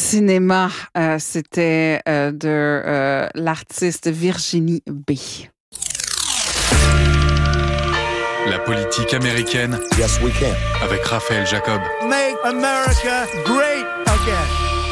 cinéma. C'était de l'artiste Virginie B. La politique américaine. Yes, we can. Avec Raphaël Jacob. Make America great again.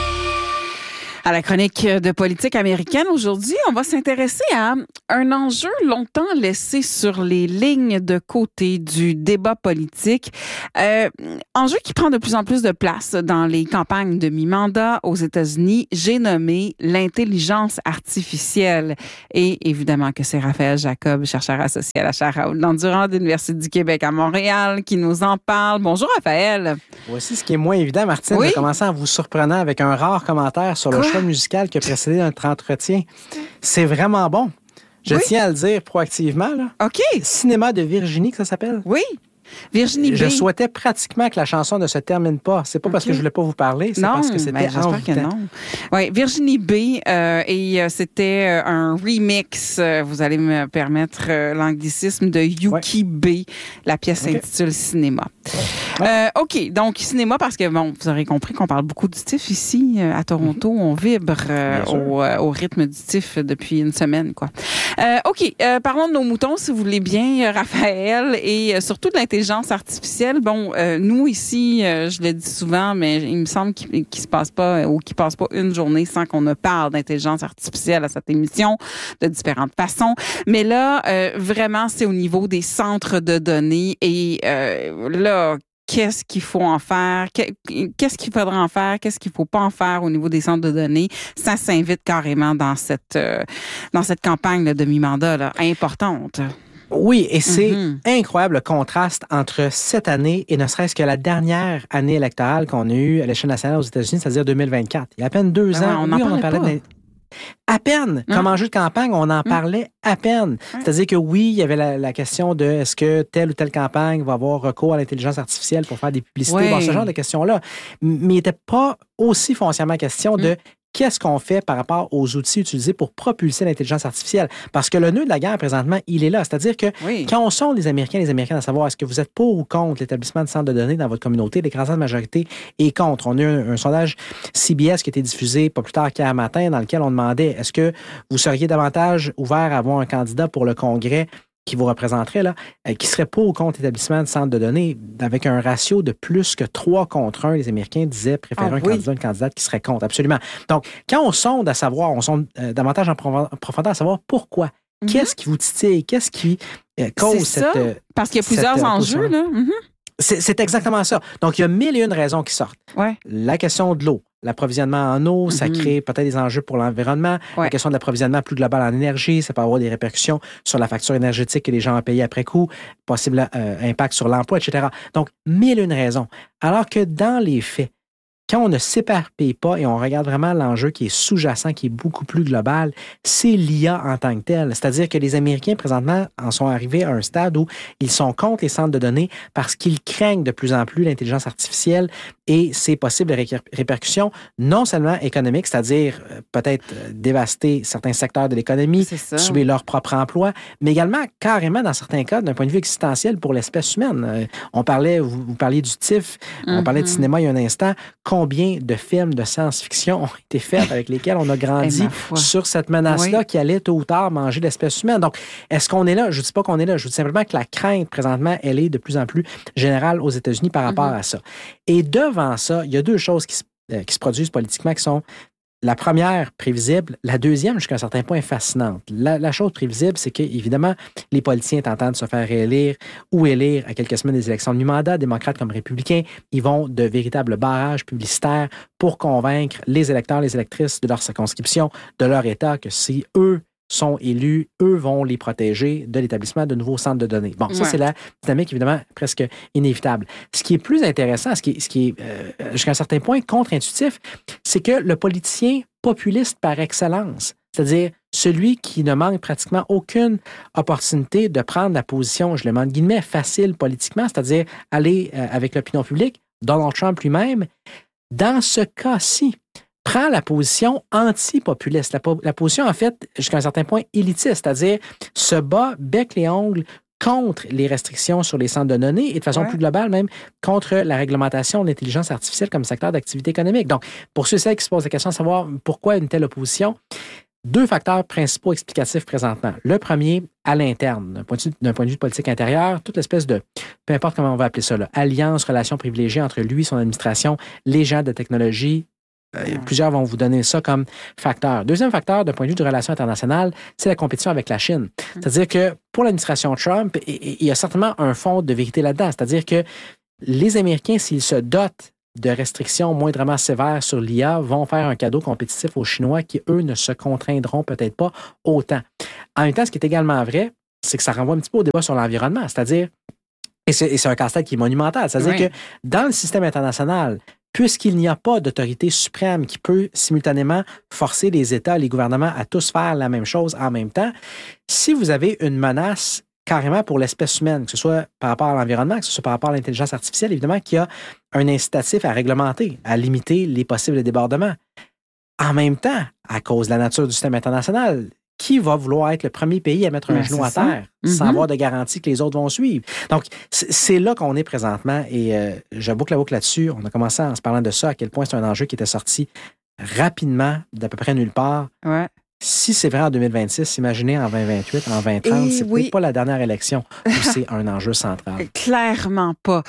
À la chronique de politique américaine, aujourd'hui, on va s'intéresser à un enjeu longtemps laissé sur les lignes de côté du débat politique. Enjeu qui prend de plus en plus de place dans les campagnes de mi-mandat aux États-Unis. J'ai nommé l'intelligence artificielle. Et évidemment que c'est Raphaël Jacob, chercheur associé à la chaire Raoul Dandurand de l'Université du Québec à Montréal, qui nous en parle. Bonjour Raphaël. Voici ce qui est moins évident, Martine, oui? de commencer en vous surprenant avec un rare commentaire sur le choix musical qui a précédé notre entretien. C'est vraiment bon. Je tiens à le dire proactivement. Là. OK. Cinéma de Virginie, que ça s'appelle? Oui. Virginie B. Je souhaitais pratiquement que la chanson ne se termine pas. C'est pas parce que je voulais pas vous parler, c'est parce que c'était j'espère que non. Oui, Virginie B. Et c'était un remix, vous allez me permettre l'anglicisme, de Yuki B. La pièce s'intitule Cinéma. OK, donc cinéma, parce que, bon, vous aurez compris qu'on parle beaucoup du TIFF ici, à Toronto. On vibre au rythme du TIFF depuis une semaine, quoi. OK, parlons de nos moutons, si vous voulez bien, Raphaël, et surtout de l'intelligence artificielle. Bon, nous ici, je le dis souvent, mais il me semble qu'il se passe pas ou qu'il passe pas une journée sans qu'on ne parle d'intelligence artificielle à cette émission de différentes façons. Mais là, vraiment, c'est au niveau des centres de données et là, qu'est-ce qu'il faut en faire? Qu'est-ce qu'il faudra en faire? Qu'est-ce qu'il faut pas en faire au niveau des centres de données? Ça s'invite carrément dans cette campagne là, de mi-mandat là, importante. Oui, et c'est incroyable le contraste entre cette année et ne serait-ce que la dernière année électorale qu'on a eue à l'échelle nationale aux États-Unis, c'est-à-dire 2024. Il y a à peine 2 ans, on en parlait à peine. Comme enjeu de campagne, on en parlait à peine. C'est-à-dire que oui, il y avait la question de est-ce que telle ou telle campagne va avoir recours à l'intelligence artificielle pour faire des publicités, bon, ce genre de questions-là. Mais il n'était pas aussi foncièrement question de qu'est-ce qu'on fait par rapport aux outils utilisés pour propulser l'intelligence artificielle? Parce que le nœud de la guerre, présentement, il est là. C'est-à-dire que quand on sonde les Américains à savoir est-ce que vous êtes pour ou contre l'établissement de centres de données dans votre communauté, l'écrasante majorité est contre. On a eu un sondage CBS qui a été diffusé pas plus tard qu'hier matin dans lequel on demandait est-ce que vous seriez davantage ouvert à avoir un candidat pour le Congrès qui vous représenterait, là, qui serait pour ou contre l'établissement de centres de données, avec un ratio de plus que 3 contre 1, les Américains disaient préférer un candidat, une candidate qui serait contre, absolument. Donc, quand on sonde davantage en profondeur à savoir pourquoi, qu'est-ce qui vous titille, qu'est-ce qui cause cette... Parce qu'il y a plusieurs enjeux, là. C'est exactement ça. Donc, il y a 1001 raisons qui sortent. La question de l'eau. L'approvisionnement en eau, ça crée peut-être des enjeux pour l'environnement. La question de l'approvisionnement plus global en énergie, ça peut avoir des répercussions sur la facture énergétique que les gens ont payée après coup, possible impact sur l'emploi, etc. Donc, 1001 raisons. Alors que dans les faits, quand on ne s'éparpille pas et on regarde vraiment l'enjeu qui est sous-jacent, qui est beaucoup plus global, c'est l'IA en tant que tel. C'est-à-dire que les Américains, présentement, en sont arrivés à un stade où ils sont contre les centres de données parce qu'ils craignent de plus en plus l'intelligence artificielle et ses possibles répercussions, non seulement économiques, c'est-à-dire peut-être dévaster certains secteurs de l'économie, tuer leur propre emploi, mais également carrément, dans certains cas, d'un point de vue existentiel pour l'espèce humaine. On parlait, vous parliez du TIFF, on parlait de cinéma il y a un instant. Combien de films de science-fiction ont été faits avec lesquels on a grandi sur cette menace-là qui allait tôt ou tard manger l'espèce humaine. Donc, est-ce qu'on est là? Je ne dis pas qu'on est là. Je dis simplement que la crainte, présentement, elle est de plus en plus générale aux États-Unis par rapport à ça. Et devant ça, il y a 2 choses qui se produisent politiquement qui sont la première, prévisible. La deuxième, jusqu'à un certain point, fascinante. La chose prévisible, c'est qu'évidemment, les politiciens tentant de se faire réélire ou élire à quelques semaines des élections de mi-mandat, démocrates comme républicains, ils vont de véritables barrages publicitaires pour convaincre les électeurs, les électrices de leur circonscription, de leur État, que si eux sont élus, eux vont les protéger de l'établissement de nouveaux centres de données. Bon, ça, c'est la dynamique, évidemment, presque inévitable. Ce qui est plus intéressant, ce qui est jusqu'à un certain point contre-intuitif, c'est que le politicien populiste par excellence, c'est-à-dire celui qui ne manque pratiquement aucune opportunité de prendre la position, je le mets en guillemets, facile politiquement, c'est-à-dire aller avec l'opinion publique, Donald Trump lui-même, dans ce cas-ci, prend la position anti-populiste, la position, en fait, jusqu'à un certain point, élitiste, c'est-à-dire se bat bec les ongles contre les restrictions sur les centres de données et de façon plus globale même contre la réglementation de l'intelligence artificielle comme secteur d'activité économique. Donc, pour ceux et celles qui se posent la question de savoir pourquoi une telle opposition, 2 facteurs principaux explicatifs présentement. Le premier, à l'interne, d'un point de vue politique intérieur, toute l'espèce de, peu importe comment on va appeler ça, là, alliance, relation privilégiée entre lui, son administration, les gens de technologie. Plusieurs vont vous donner ça comme facteur. Deuxième facteur, d'un point de vue de relations internationales, c'est la compétition avec la Chine. C'est-à-dire que pour l'administration Trump, il y a certainement un fond de vérité là-dedans. C'est-à-dire que les Américains, s'ils se dotent de restrictions moindrement sévères sur l'IA, vont faire un cadeau compétitif aux Chinois qui, eux, ne se contraindront peut-être pas autant. En même temps, ce qui est également vrai, c'est que ça renvoie un petit peu au débat sur l'environnement. C'est-à-dire, et c'est un casse-tête qui est monumental, c'est-à-dire que dans le système international, puisqu'il n'y a pas d'autorité suprême qui peut simultanément forcer les États, les gouvernements à tous faire la même chose en même temps, si vous avez une menace carrément pour l'espèce humaine, que ce soit par rapport à l'environnement, que ce soit par rapport à l'intelligence artificielle, évidemment qu'il y a un incitatif à réglementer, à limiter les possibles débordements. En même temps, à cause de la nature du système international, qui va vouloir être le premier pays à mettre un genou à terre sans avoir de garantie que les autres vont suivre? Donc, c'est là qu'on est présentement et je boucle la boucle là-dessus. On a commencé en se parlant de ça, à quel point c'est un enjeu qui était sorti rapidement, d'à peu près nulle part. Ouais. Si c'est vrai en 2026, imaginez en 2028, en 2030, c'est peut-être pas la dernière élection où c'est un enjeu central. Clairement pas.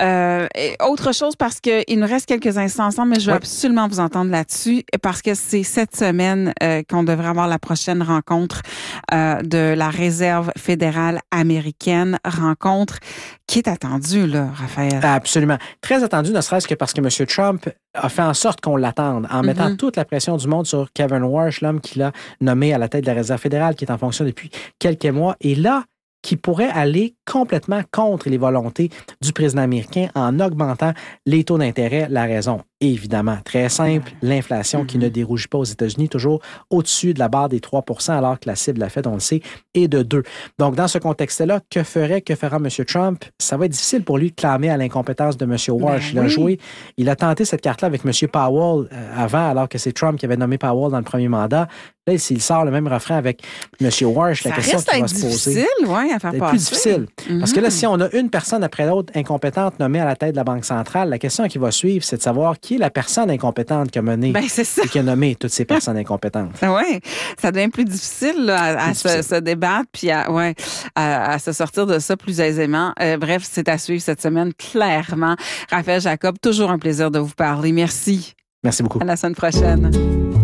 Autre chose, parce qu'il nous reste quelques instants ensemble, mais je veux absolument vous entendre là-dessus, parce que c'est cette semaine qu'on devrait avoir la prochaine rencontre de la Réserve fédérale américaine, rencontre qui est attendue, là, Raphaël. Absolument. Très attendue, ne serait-ce que parce que M. Trump a fait en sorte qu'on l'attende, en mettant toute la pression du monde sur Kevin Warsh, l'homme qu'il a nommé à la tête de la Réserve fédérale, qui est en fonction depuis quelques mois, et là, qui pourrait aller complètement contre les volontés du président américain en augmentant les taux d'intérêt. La raison, évidemment, très simple, l'inflation qui ne dérougit pas aux États-Unis, toujours au-dessus de la barre des 3 % alors que la cible de la Fed, on le sait, est de 2. Donc, dans ce contexte-là, que fera M. Trump? Ça va être difficile pour lui de clamer à l'incompétence de M. Warsh. Il a tenté cette carte-là avec M. Powell avant, alors que c'est Trump qui avait nommé Powell dans le premier mandat. Là, s'il sort le même refrain avec M. Warsh, la question qui va se poser... C'est plus difficile. Parce que là, si on a une personne après l'autre incompétente nommée à la tête de la Banque centrale, la question qui va suivre, c'est de savoir qui est la personne incompétente qui a mené et qui a nommé toutes ces personnes incompétentes. Oui, ça devient plus difficile là, à se débattre puis à se sortir de ça plus aisément. Bref, c'est à suivre cette semaine, clairement. Raphaël Jacob, toujours un plaisir de vous parler. Merci. Merci beaucoup. À la semaine prochaine.